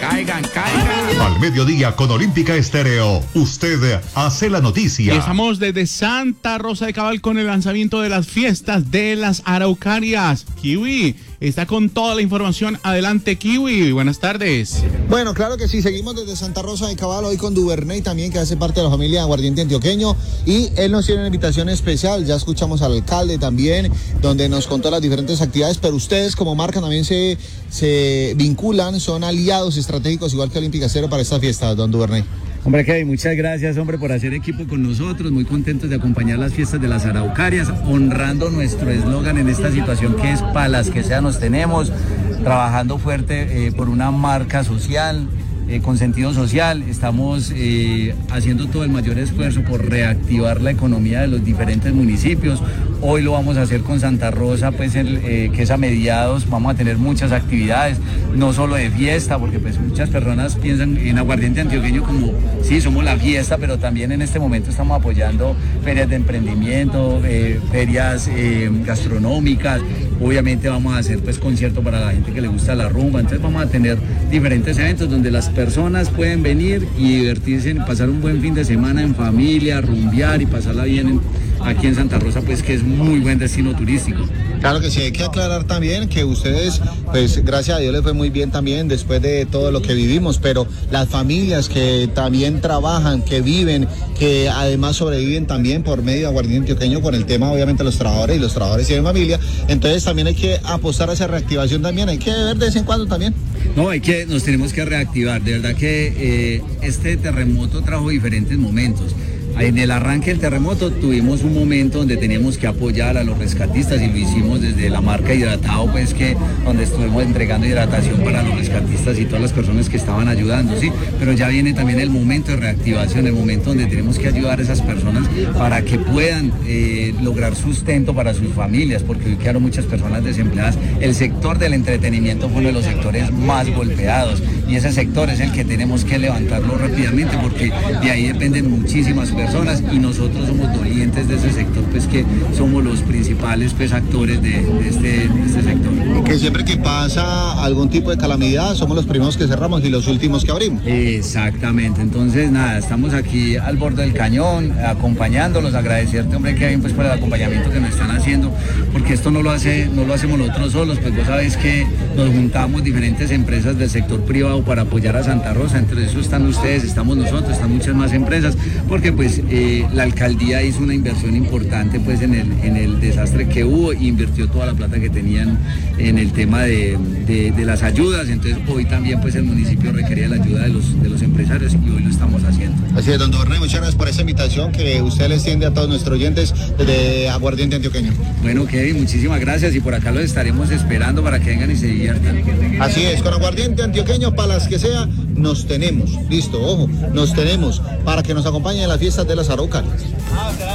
Caigan, caigan. Al mediodía con Olímpica Estéreo, usted hace la noticia. Estamos desde Santa Rosa de Cabal con el lanzamiento de las fiestas de las Araucarias. Kiwi está con toda la información. Adelante, Kiwi. Buenas tardes. Bueno, claro que sí. Seguimos desde Santa Rosa de Cabal hoy con Duvernay también, que hace parte de la familia Aguardiente Antioqueño. Y él nos tiene una invitación especial. Ya escuchamos al alcalde también, donde nos contó las diferentes actividades. Pero ustedes como marca también se vinculan, son aliados estratégicos, igual que Olímpica Estéreo, para esta fiesta, don Duvernay. Hombre, Kevin, muchas gracias, hombre, por hacer equipo con nosotros, muy contentos de acompañar las fiestas de las Araucarias, honrando nuestro eslogan en esta situación que es "para las que sea nos tenemos", trabajando fuerte por una marca social, con sentido social. Estamos haciendo todo el mayor esfuerzo por reactivar la economía de los diferentes municipios. Hoy lo vamos a hacer con Santa Rosa, pues que es a mediados. Vamos a tener muchas actividades, no solo de fiesta, porque pues muchas personas piensan en Aguardiente Antioqueño como, sí, somos la fiesta, pero también en este momento estamos apoyando ferias de emprendimiento, ferias gastronómicas. Obviamente vamos a hacer pues conciertos para la gente que le gusta la rumba. Entonces vamos a tener diferentes eventos donde las personas pueden venir y divertirse, pasar un buen fin de semana en familia, rumbear y pasarla bien aquí en Santa Rosa, pues que es muy buen destino turístico. Claro que sí, hay que aclarar también que ustedes, pues gracias a Dios les fue muy bien también después de todo lo que vivimos, pero las familias que también trabajan, que viven, que además sobreviven también por medio de Aguardiente Antioqueño con el tema obviamente los trabajadores, y los trabajadores tienen familia, entonces también hay que apostar a esa reactivación también, hay que ver de vez en cuando también. No, nos tenemos que reactivar, de verdad que este terremoto trajo diferentes momentos. En el arranque del terremoto tuvimos un momento donde teníamos que apoyar a los rescatistas y lo hicimos desde la marca Hidratado, pues donde estuvimos entregando hidratación para los rescatistas y todas las personas que estaban ayudando, ¿sí? Pero ya viene también el momento de reactivación, el momento donde tenemos que ayudar a esas personas para que puedan lograr sustento para sus familias, porque hoy quedaron muchas personas desempleadas. El sector del entretenimiento fue uno de los sectores más golpeados y ese sector es el que tenemos que levantarlo rápidamente, porque de ahí dependen muchísimas personas y nosotros somos dolientes de ese sector, pues que somos los principales pues actores de este sector. Y que siempre que pasa algún tipo de calamidad somos los primeros que cerramos y los últimos que abrimos. Exactamente, entonces nada, estamos aquí al borde del cañón, acompañándolos, agradecerte, hombre, Kevin, pues por el acompañamiento que nos están haciendo, porque esto no lo hacemos nosotros solos, pues vos sabés que nos juntamos diferentes empresas del sector privado para apoyar a Santa Rosa, entre eso están ustedes, estamos nosotros, están muchas más empresas, porque pues la alcaldía hizo una inversión importante pues en el desastre que hubo e invirtió toda la plata que tenían en el tema de las ayudas. Entonces hoy también pues el municipio requería la ayuda de los empresarios y hoy lo estamos haciendo. Así es, don Duvernay, muchas gracias por esa invitación que usted les tiende a todos nuestros oyentes de Aguardiente Antioqueño. Bueno, Kevin, muchísimas gracias y por acá los estaremos esperando para que vengan y se diviertan. Así es, con Aguardiente Antioqueño, para las que sea, nos tenemos. Listo, ojo, nos tenemos para que nos acompañen en las fiestas de las Araucarias.